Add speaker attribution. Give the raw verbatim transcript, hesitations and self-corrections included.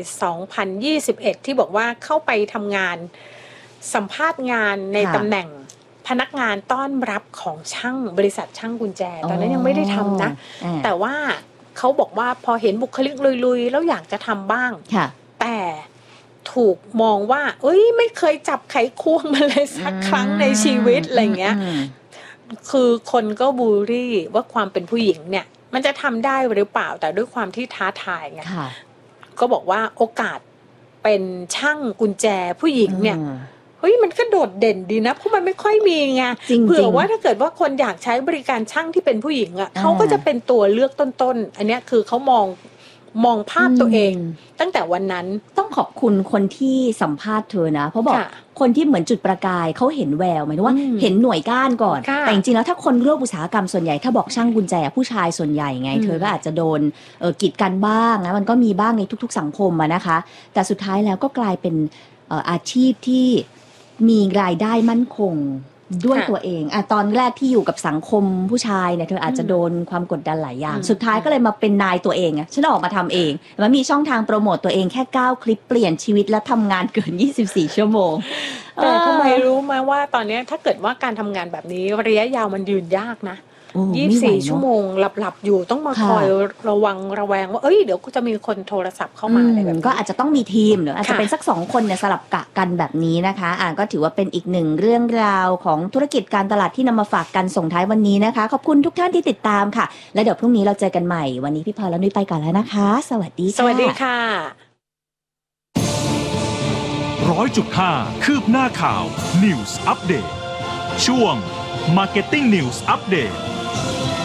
Speaker 1: สองพันยี่สิบเอ็ดที่บอกว่าเข้าไปทำงานสัมภาษณ์งานในตำแหน่งพนักงานต้อนรับของช่างบริษัทช่างกุญแจตอนนั้นยังไม่ได้ทำนะแต่ว่าเขาบอกว่าพอเห็นบุคลิกลุยๆแล้วอยากจะทำบ้างแต่ถูกมองว่าเอ้ยไม่เคยจับไขควงมาเลยสักครั้งในชีวิตอะไรเงี้ยคือคนก็บูลลี่ว่าความเป็นผู้หญิงเนี่ยมันจะทำได้หรือเปล่าแต่ด้วยความที่ท้าทายไงก็บอกว่าโอกาสเป็นช่างกุญแจผู้หญิงเนี่ยเฮ้ยมันก็โดดเด่นดีนะเพราะมันไม่ค่อยมีไงเผื่อว่าถ้าเกิดว่าคนอยากใช้บริการช่างที่เป็นผู้หญิงอ่ะเขาก็จะเป็นตัวเลือกต้นๆอันนี้คือเขามองมองภาพตัวเองตั้งแต่วันนั้น
Speaker 2: ต้องขอบคุณคนที่สัมภาษณ์เธอนะเพราะบอกคนที่เหมือนจุดประกายเขาเห็นแววหมายถึงว่าเห็นหน่วยก้านก่อนแต่จริงๆแล้วถ้าคนร่วมอุตสาหกรรมส่วนใหญ่ถ้าบอกช่างกุญแจผู้ชายส่วนใหญ่ไงเธอก็อาจจะโดนเอ่อกีดกันบ้างนะมันก็มีบ้างในทุกๆสังคมอะนะคะแต่สุดท้ายแล้วก็กลายเป็นเอ่ออาชีพที่มีรายได้มั่นคงด้วยตัวเองอ่ะตอนแรกที่อยู่กับสังคมผู้ชายเนี่ยเธออาจจะโดนความกดดันหลายอย่างสุดท้ายก็เลยมาเป็นนายตัวเองอ่ะฉันออกมาทำเองแล้วมีช่องทางโปรโมตตัวเองแค่เก้าคลิปเปลี่ยนชีวิตและทำงานเกินยี่สิบสี่ชั่วโมง
Speaker 1: แต่ทำไมรู้ไหมว่าตอนนี้ถ้าเกิดว่าการทำงานแบบนี้ระยะยาวมันยืนยากนะยี่สิบสี่ชั่วโมงหลับๆอยู่ต้องมาคอยระวังระแวงว่าเอ้ยเดี๋ยวจะมีคนโทรศัพท์เข้ามาอะไรแบบนี้
Speaker 2: ก็อาจจะต้องมีทีมหรืออาจจะเป็นสักสองคนเนี่ยสลับกะกันแบบนี้นะคะอ่าก็ถือว่าเป็นอีกหนึ่งเรื่องราวของธุรกิจการตลาดที่นำมาฝากกันส่งท้ายวันนี้นะคะขอบคุณทุกท่านที่ติดตามค่ะและเดี๋ยวพรุ่งนี้เราเจอกันใหม่วันนี้พี่พรและนุ้ยไปก่อนแล้วนะคะสวัสดีค่ะ
Speaker 1: สวัสดีค่ะ
Speaker 3: ร้อยจุดห้าคืบหน้าข่าว News Update ช่วง Marketing News Update